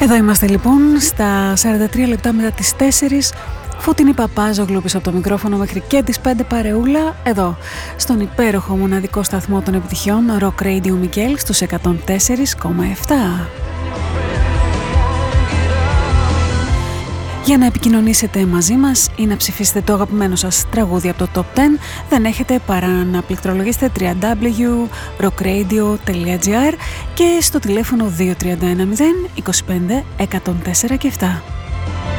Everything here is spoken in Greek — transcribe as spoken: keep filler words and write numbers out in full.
Εδώ είμαστε λοιπόν στα σαράντα τρία λεπτά μετά τις τέσσερις. Φωτεινή Παπάζογλου πίσω από το μικρόφωνο μέχρι και τις πέντε παρεούλα. Εδώ στον υπέροχο μοναδικό σταθμό των επιτυχιών Rock Radio Mikkel στους εκατόν τέσσερα κόμμα επτά. Για να επικοινωνήσετε μαζί μας ή να ψηφίσετε το αγαπημένο σας τραγούδι από το Top δέκα, δεν έχετε παρά να πληκτρολογήσετε double-u double-u double-u τελεία rock radio τελεία gr και στο τηλέφωνο δύο τρία ένα μηδέν είκοσι πέντε εκατόν τέσσερα και επτά.